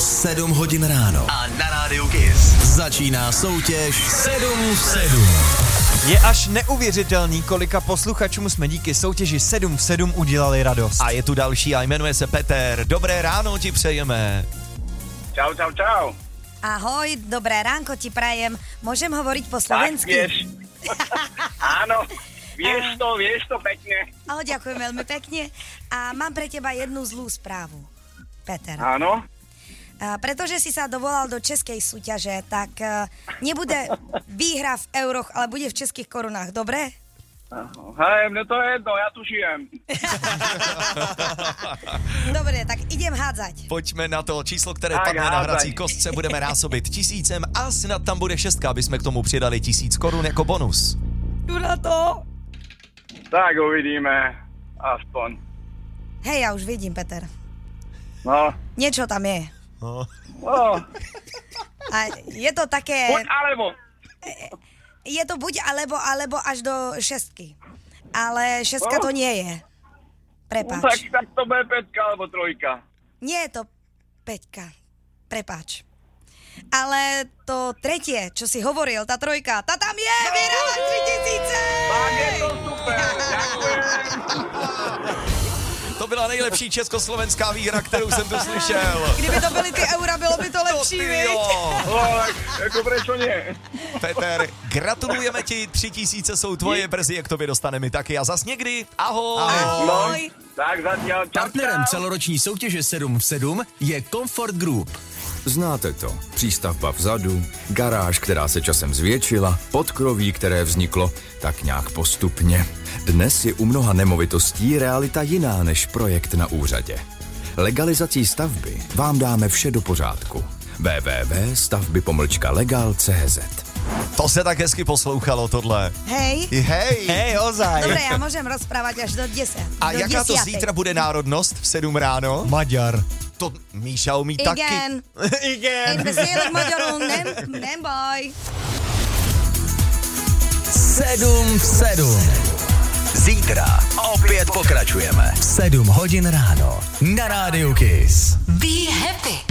7 hodin ráno. A na rádiu Kiss začíná soutěž 7 v 7. Je až neuvěřitelný, kolika posluchačům jsme díky soutěži 7 v 7 udělali radost. A je tu další a jmenuje se Peter. Dobré ráno ti přejeme. Čau, čau, čau. Ahoj, dobré ránko ti prajem. Môžem hovoriť po slovensky? Tak vieš. Áno, vieš to pekne. Ďakujem veľmi pekne. A mám pre teba jednu zlú správu, Peter. Áno. Pretože si sa dovolal do českej súťaže, tak nebude výhra v euroch, ale bude v českých korunách, dobre? Hej, mne to je jedno, ja tu žijem. Dobre, tak idem hádzať. Pojďme na to číslo, které Tak, padne na házaj. hrací kostce, budeme násobit 1000 a snad tam bude 6, aby jsme k tomu přidali 1000 korun jako bonus. Jdu na to. Tak uvidíme, aspoň. Hej, ja už vidím, Peter. No. Niečo tam je. No. A je to také... Buď alebo. Je to buď alebo až do 6. Ale 6 to nie je. Prepáč. No, tak to bude 5 alebo 3. Nie je to 5. Prepáč. Ale to tretie, čo si hovoril, tá 3, tá tam je! Vyhrávaš 3000! Tak je to super, ďakujem. To byla nejlepší československá výhra, kterou jsem tu slyšel. Kdyby to byly ty eura, bylo by to lepší, viď? No, tak jako prečo nie? Peter, gratulujeme ti, 3000 jsou tvoje, brzy jak tobě dostaneme taky a zas někdy. Ahoj. Ahoj. Tak zatiaľ, čau, Partnerem čau. celoroční soutěže 7 v 7 je Comfort Group. Znáte to. Přístavba vzadu, garáž, která se časem zvětšila, podkroví, které vzniklo tak nějak postupně. Dnes je u mnoha nemovitostí realita jiná než projekt na úřadě. Legalizací stavby vám dáme vše do pořádku. www.stavby-legal.cz. To se tak hezky poslouchalo tohle. Hej. Hej. Hej, ozaj. Dobre, ja môžem rozprávať až do 10. A do jaká to 10. zítra bude národnost v 7 ráno? Maďar. To Míša umí taky. Igen. Igen. Én beszélek magyarul, nem baj. 7 v 7. Zítra opět pokračujeme. 7 hodin ráno na rádiu Kiss. Be happy.